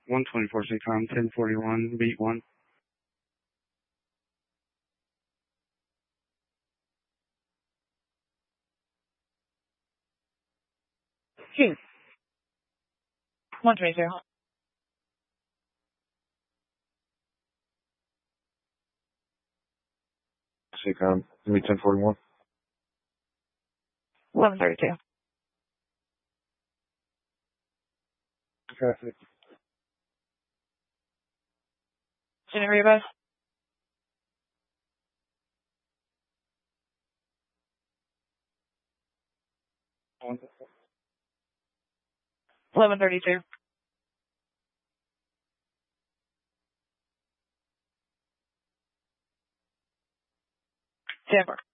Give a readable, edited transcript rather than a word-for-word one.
124 SACOM, 1041, beat 1. Two. 122. SACOM, give me 1041. 1132. Traffic. Jennifer, you both? One. 1132. Denver.